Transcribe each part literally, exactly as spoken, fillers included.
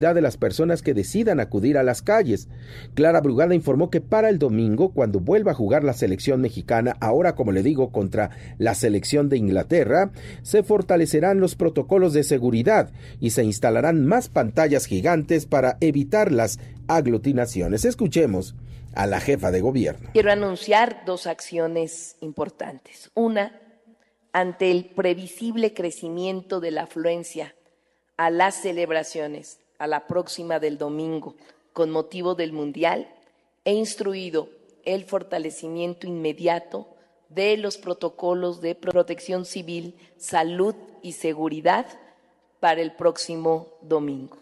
de las personas que decidan acudir a las calles. Clara Brugada informó que para el domingo, cuando vuelva a jugar la selección mexicana, ahora como le digo, contra la selección de Inglaterra, se fortalecerán los protocolos de seguridad y se instalarán más pantallas gigantes para evitar las aglutinaciones. Escuchemos a la jefa de gobierno. Quiero anunciar dos acciones importantes. Una, ante el previsible crecimiento de la afluencia a las celebraciones a la próxima del domingo, con motivo del Mundial, he instruido el fortalecimiento inmediato de los protocolos de protección civil, salud y seguridad para el próximo domingo.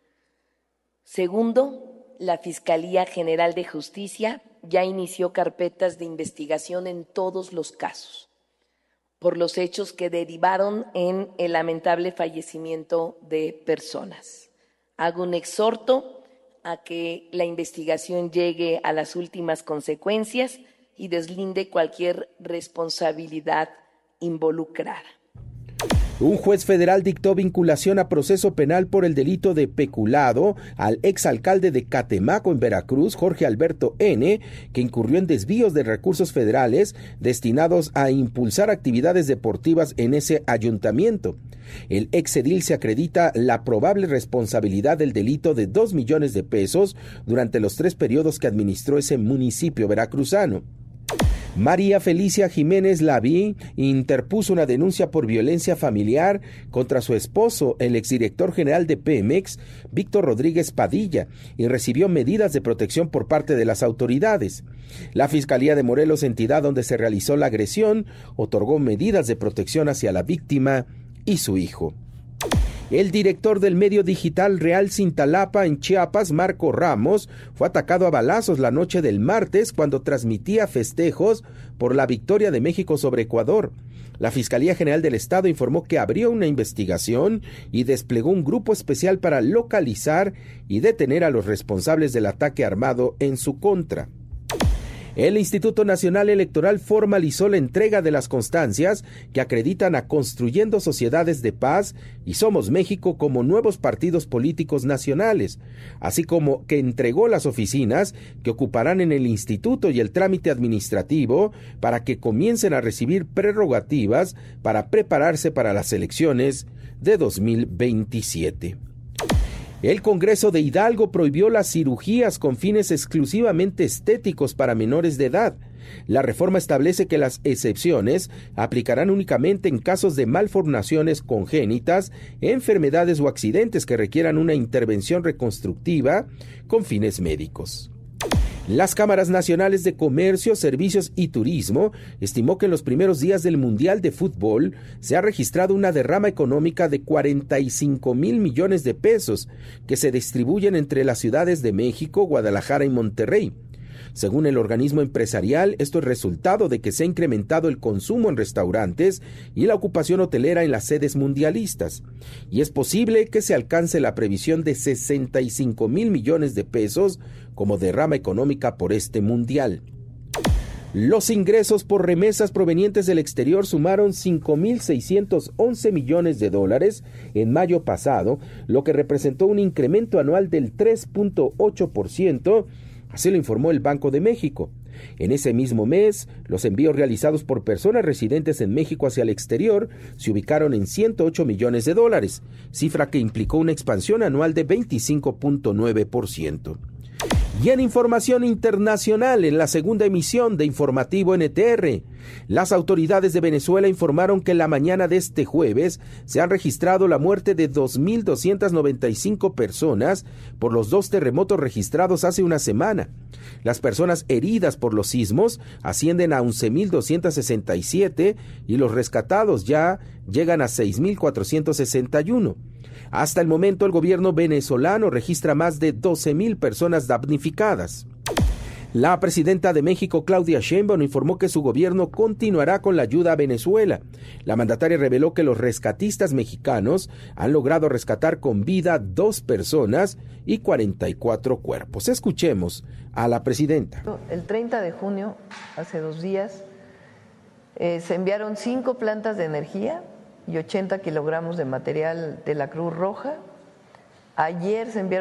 Segundo, la Fiscalía General de Justicia ya inició carpetas de investigación en todos los casos por los hechos que derivaron en el lamentable fallecimiento de personas. Hago un exhorto a que la investigación llegue a las últimas consecuencias y deslinde cualquier responsabilidad involucrada. Un juez federal dictó vinculación a proceso penal por el delito de peculado al exalcalde de Catemaco en Veracruz, Jorge Alberto N., que incurrió en desvíos de recursos federales destinados a impulsar actividades deportivas en ese ayuntamiento. El exedil se acredita la probable responsabilidad del delito de dos millones de pesos durante los tres periodos que administró ese municipio veracruzano. María Felicia Jiménez Laví interpuso una denuncia por violencia familiar contra su esposo, el exdirector general de Pemex, Víctor Rodríguez Padilla, y recibió medidas de protección por parte de las autoridades. La Fiscalía de Morelos, entidad donde se realizó la agresión, otorgó medidas de protección hacia la víctima y su hijo. El director del medio digital Real Cintalapa en Chiapas, Marco Ramos, fue atacado a balazos la noche del martes cuando transmitía festejos por la victoria de México sobre Ecuador. La Fiscalía General del Estado informó que abrió una investigación y desplegó un grupo especial para localizar y detener a los responsables del ataque armado en su contra. El Instituto Nacional Electoral formalizó la entrega de las constancias que acreditan a Construyendo Sociedades de Paz y Somos México como nuevos partidos políticos nacionales, así como que entregó las oficinas que ocuparán en el instituto y el trámite administrativo para que comiencen a recibir prerrogativas para prepararse para las elecciones de dos mil veintisiete. El Congreso de Hidalgo prohibió las cirugías con fines exclusivamente estéticos para menores de edad. La reforma establece que las excepciones aplicarán únicamente en casos de malformaciones congénitas, enfermedades o accidentes que requieran una intervención reconstructiva con fines médicos. Las cámaras nacionales de comercio, servicios y turismo estimó que en los primeros días del Mundial de Fútbol se ha registrado una derrama económica de cuarenta y cinco mil millones de pesos que se distribuyen entre las ciudades de México, Guadalajara y Monterrey. Según el organismo empresarial, esto es resultado de que se ha incrementado el consumo en restaurantes y la ocupación hotelera en las sedes mundialistas, y es posible que se alcance la previsión de sesenta y cinco mil millones de pesos como derrama económica por este mundial. Los ingresos por remesas provenientes del exterior sumaron cinco mil seiscientos once millones de dólares en mayo pasado, lo que representó un incremento anual del tres punto ocho por ciento, así lo informó el Banco de México. En ese mismo mes, los envíos realizados por personas residentes en México hacia el exterior se ubicaron en ciento ocho millones de dólares, cifra que implicó una expansión anual de veinticinco punto nueve por ciento. Y en información internacional, en la segunda emisión de Informativo N T R, las autoridades de Venezuela informaron que la mañana de este jueves se han registrado la muerte de dos mil doscientas noventa y cinco personas por los dos terremotos registrados hace una semana. Las personas heridas por los sismos ascienden a once mil doscientas sesenta y siete y los rescatados ya llegan a seis mil cuatrocientos sesenta y uno. Hasta el momento, el gobierno venezolano registra más de doce mil personas damnificadas. La presidenta de México, Claudia Sheinbaum, informó que su gobierno continuará con la ayuda a Venezuela. La mandataria reveló que los rescatistas mexicanos han logrado rescatar con vida dos personas y cuarenta y cuatro cuerpos. Escuchemos a la presidenta. El treinta de junio, hace dos días, eh, se enviaron cinco plantas de energía y ochenta kilogramos de material de la Cruz Roja Ayer se enviaron